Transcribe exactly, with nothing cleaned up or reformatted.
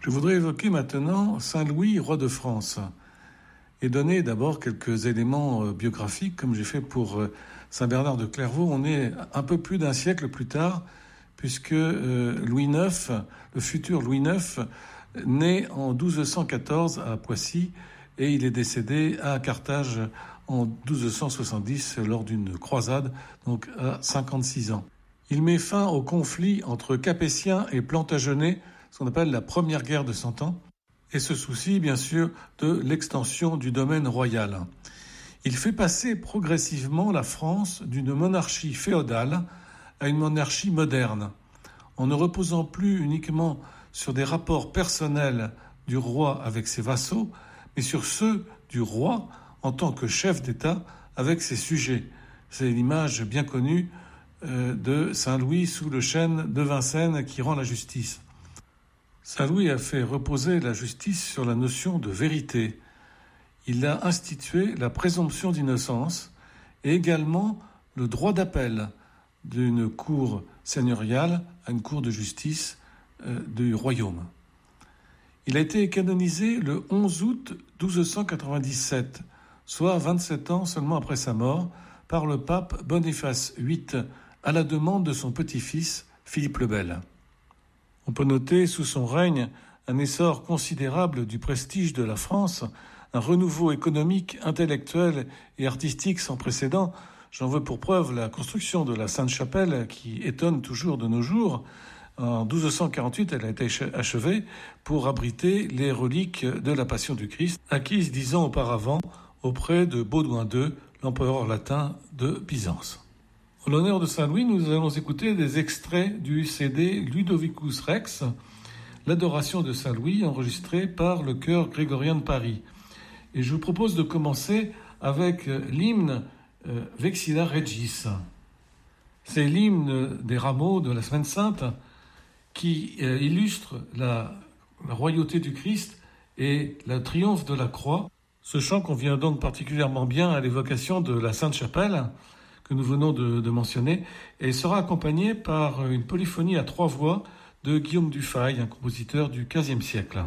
Je voudrais évoquer maintenant Saint Louis, roi de France, et donner d'abord quelques éléments biographiques, comme j'ai fait pour Saint Bernard de Clairvaux. On est un peu plus d'un siècle plus tard, puisque Louis neuf, le futur Louis neuf, naît en douze cent quatorze à Poissy, et il est décédé à Carthage en douze cent soixante-dix lors d'une croisade, donc à cinquante-six ans. Il met fin au conflit entre Capétiens et Plantagenets, ce qu'on appelle la première guerre de Cent Ans, et se soucie bien sûr de l'extension du domaine royal. Il fait passer progressivement la France d'une monarchie féodale à une monarchie moderne, en ne reposant plus uniquement sur des rapports personnels du roi avec ses vassaux, mais sur ceux du roi en tant que chef d'État avec ses sujets. C'est l'image bien connue euh, de Saint Louis sous le chêne de Vincennes qui rend la justice. Saint Louis a fait reposer la justice sur la notion de vérité. Il a institué la présomption d'innocence et également le droit d'appel d'une cour seigneuriale à une cour de justice euh, du royaume. Il a été canonisé le onze août douze cent quatre-vingt-dix-sept, soit vingt-sept ans seulement après sa mort, par le pape Boniface huit, à la demande de son petit-fils Philippe le Bel. On peut noter sous son règne un essor considérable du prestige de la France, un renouveau économique, intellectuel et artistique sans précédent. J'en veux pour preuve la construction de la Sainte-Chapelle qui étonne toujours de nos jours. En douze cent quarante-huit, elle a été achevée pour abriter les reliques de la Passion du Christ, acquises dix ans auparavant auprès de Baudouin deux, l'empereur latin de Byzance. En l'honneur de Saint Louis, nous allons écouter des extraits du C D Ludovicus Rex, l'adoration de Saint Louis, enregistré par le chœur grégorien de Paris. Et je vous propose de commencer avec l'hymne euh, Vexilla Regis. C'est l'hymne des rameaux de la Semaine Sainte qui euh, illustre la, la royauté du Christ et le triomphe de la croix. Ce chant convient donc particulièrement bien à l'évocation de la Sainte-Chapelle que nous venons de, de mentionner et sera accompagné par une polyphonie à trois voix de Guillaume Dufay, un compositeur du quinzième siècle.